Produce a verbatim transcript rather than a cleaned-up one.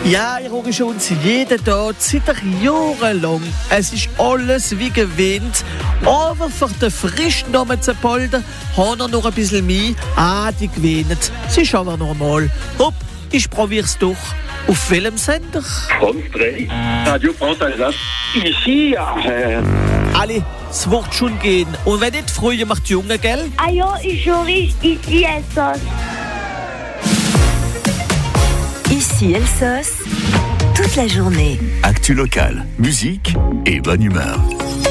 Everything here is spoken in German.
Ja, ich höre schon jeden Tag, seit Jahren lang. Es ist alles wie gewöhnt. Aber für den frischen Namen zu Polder haben wir noch ein bisschen mehr. Ah, die gewöhnen. Es ist aber normal. Hopp, ich probier's doch. Auf welchem Sender? France drei, Radio France Alsace. Ici, äh... Alle, es wird schon gehen. Und wenn nicht, früher macht die Junge, gell? Ah ja, ich höre ici Elsass. Ici Elsass, toute la journée. Actu locale, musique et bonne humeur.